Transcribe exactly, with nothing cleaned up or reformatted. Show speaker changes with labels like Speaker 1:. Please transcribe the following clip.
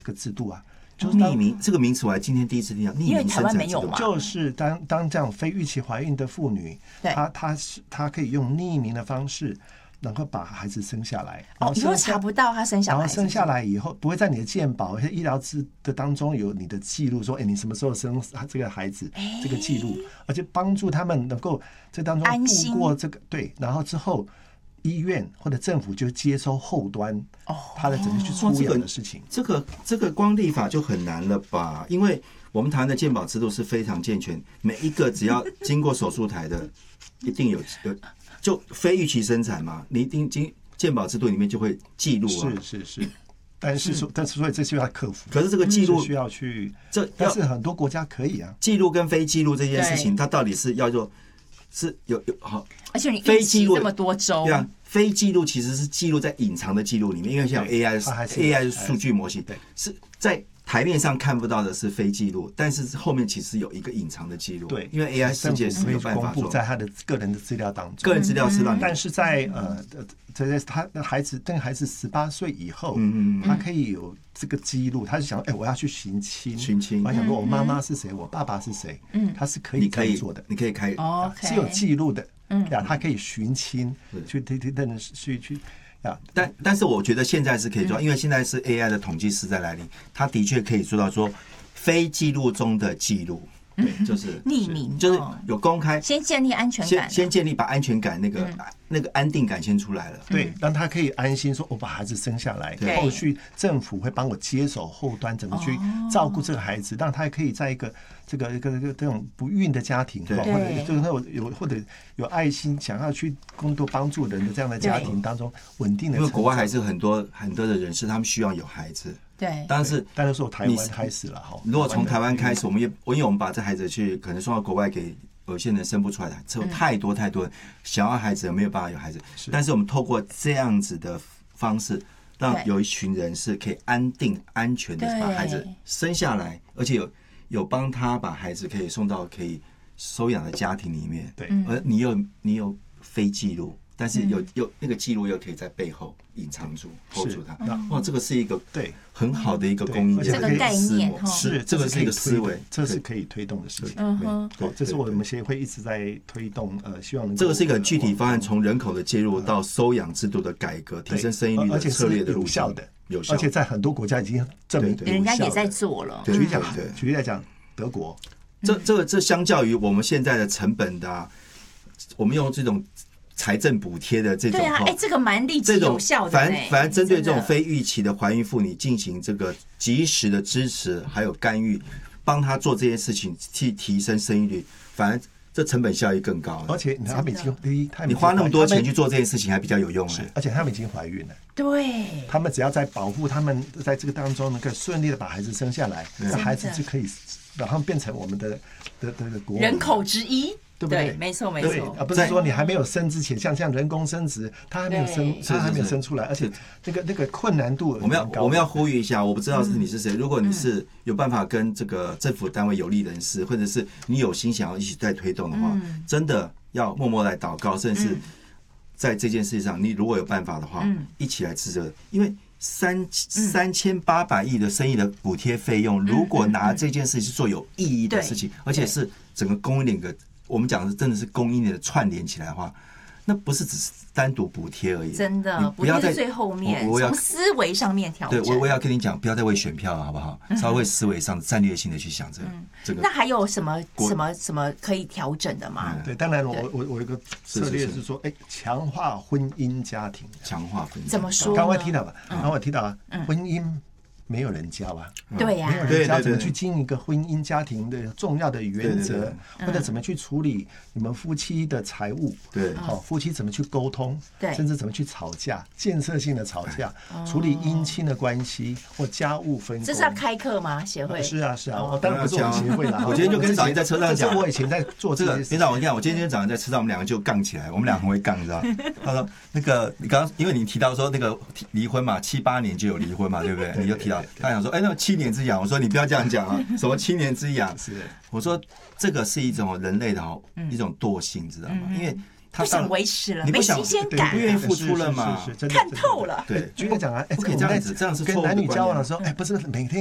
Speaker 1: 个制度啊。
Speaker 2: 就是匿名这个名词，我还今天第一次听到。匿名生产制度
Speaker 1: 就是当当这样非预期怀孕的妇女，她她是她可以用匿名的方式，能够把孩子生下来。
Speaker 3: 哦，以后查不到她生小孩，
Speaker 1: 然后生下来以后，不会在你的健保、医疗资的当中有你的记录，说，哎，你什么时候生这个孩子，这个记录，而且帮助他们能够这当中度过这个对，然后之后。医院或者政府就接收后端，他的怎么去出养的事情。
Speaker 2: 这个这个光立法就很难了吧？因为我们台湾的健保制度是非常健全，每一个只要经过手术台的，一定有有就非预期生产嘛，你一定经健保制度里面就会记录啊。
Speaker 1: 是是是，但是说但是所以这需要克服。
Speaker 2: 可是这个记录
Speaker 1: 需要去，
Speaker 2: 这
Speaker 1: 但是很多国家可以啊。
Speaker 2: 记录跟非记录这件事情，它到底是要做？是有有好，
Speaker 3: 而且你非记录这么多周，
Speaker 2: 对啊，非记录其实是记录在隐藏的记录里面，因为像 A I A I 数据模型，是在台面上看不到的是非记录，但是后面其实有一个隐藏的记录，
Speaker 1: 对，
Speaker 2: 因为 A I 世界是有办法
Speaker 1: 做，在他的个人的资料当中，
Speaker 2: 个人资料是让，
Speaker 1: 但是在呃，在他的孩子，这个孩子十八岁以后，嗯嗯，他可以有这个记录，他就想，哎，我要去寻亲，
Speaker 2: 寻亲，
Speaker 1: 我想说我妈妈是谁，我爸爸是谁，嗯，他是可以这样做的，
Speaker 2: 你可以开，
Speaker 1: 是有记录的，嗯，呀，他可以寻亲，去去去去去。
Speaker 2: 但但是我觉得现在是可以做，因为现在是 A I 的统计时代来临，它的确可以做到说非记录中的记录，对，就是
Speaker 3: 匿名，
Speaker 2: 就是有公开，
Speaker 3: 先建立安全感，
Speaker 2: 先先建立把安全感那个那个安定感先出来了，
Speaker 1: 对，让他可以安心说，我把孩子生下来，后续政府会帮我接手后端怎么去照顾这个孩子，让他可以在一个这个一个这种不孕的家庭，或者就是有有或者有爱心想要去工作帮助人的这样的家庭当中稳定的，
Speaker 2: 因为国外还是很多很多的人士，他们需要有孩子。
Speaker 3: 对，
Speaker 2: 但是
Speaker 1: 但是说台湾开始了哈，
Speaker 2: 如果从台湾开始，我们也因为我们把这孩子去可能送到国外给有些人生不出来的，有太多太多想要孩子没有办法有孩子，但是我们透过这样子的方式，让有一群人是可以安定安全的把孩子生下来，而且有有帮他把孩子可以送到可以收养的家庭里面，
Speaker 1: 对，
Speaker 2: 而你有你有非记录。但是有有那个记录又可以在背后隐藏住、hold 住它。哇，这个是一个对很好的一个公益
Speaker 3: 这个概念，
Speaker 2: 是这个是一个思维，
Speaker 1: 这是可以推动的事情。嗯对，这是我们协会一直在推动，呃，希望能
Speaker 2: 这个是一个具体方案，从人口的介入到收养制度的改革，提升生育率的策略的路线
Speaker 1: 的，有效，而且在很多国家已经证明，
Speaker 3: 人家也在做了。
Speaker 1: 举例讲，举例来讲，德国，
Speaker 2: 这这个这相较于我们现在的成本的，我们用这种。财政补贴的这种，
Speaker 3: 对啊，哎，这个蛮立即有效的。
Speaker 2: 反反正针对这种非预期的怀孕妇女进行这个及时的支持，还有干预，帮她做这件事情，去提升生育率，反而这成本效益更高。
Speaker 1: 而且他们已经第一，
Speaker 2: 你花那么多钱去做这件事情，还比较有用
Speaker 1: 哎。而且他们已经怀孕了，
Speaker 3: 对，
Speaker 1: 他们只要在保护他们在这个当中能够顺利的把孩子生下来，那孩子就可以让他们变成我们的的的国
Speaker 3: 人口之一。
Speaker 1: 对不对？
Speaker 3: 没错没错，
Speaker 1: 而不是说你还没有生之前，像像人工生殖，他还没有生，他还没有生出来，而且那个那个困难度
Speaker 2: 我们要我们要呼吁一下，我不知道是你是谁，如果你是有办法跟这个政府单位有利人士，或者是你有心想要一起在推动的话，真的要默默来祷告，甚至在这件事情上，你如果有办法的话，一起来支持，因为三三千八百亿的生意的补贴费用，如果拿这件事情是做有意义的事情，而且是整个供应链的。我们讲的真的是供应链的串联起来的话，那不是只是单独补贴而已。
Speaker 3: 真的，不要在最后面从思维上面调整。
Speaker 2: 对，我我要跟你讲，不要再为选票了，好不好？稍微思维上战略性的去想这个、嗯、这个。
Speaker 3: 那还有什么什么什么可以调整的吗？
Speaker 1: 对，当然我我我有一个策略是说，哎，强化婚姻家庭，
Speaker 2: 强化婚姻。
Speaker 3: 怎么说？
Speaker 1: 刚刚提到吧，刚刚我提到啊，婚姻。没有人教啊，
Speaker 3: 对呀，
Speaker 1: 没有人教怎么去经营一个婚姻家庭的重要的原则，或者怎么去处理你们夫妻的财务，
Speaker 2: 对，
Speaker 1: 好，夫妻怎么去沟通，
Speaker 3: 对，
Speaker 1: 甚至怎么去吵架，建设性的吵架，处理姻亲的关系或家务分工。
Speaker 3: 这是要开课吗？协会？
Speaker 1: 是啊，是啊，我当然不是我们协会啦。
Speaker 2: 我今天就跟早英在车上讲，
Speaker 1: 我以前在做这个。
Speaker 2: 连长，我跟你讲，我今天早上在车上，我们两个就杠起来，我们俩很会杠，你知道？他说那个你刚刚因为你提到说那个离婚嘛，七八年就有离婚嘛，对不对？你就提到他想说，哎，那。七年之痒，我说你不要这样讲啊！什么七年之痒？是我说这个是一种人类的一种惰性，知道吗？因为
Speaker 3: 不想维持了，
Speaker 2: 没
Speaker 3: 新鲜感，
Speaker 2: 不愿意付出了嘛？
Speaker 1: 是是是，
Speaker 3: 看透了。
Speaker 2: 对，
Speaker 1: 举个讲啊，哎，
Speaker 2: 不可以这样子，这样是
Speaker 1: 跟男女交往的时候，哎，不是每天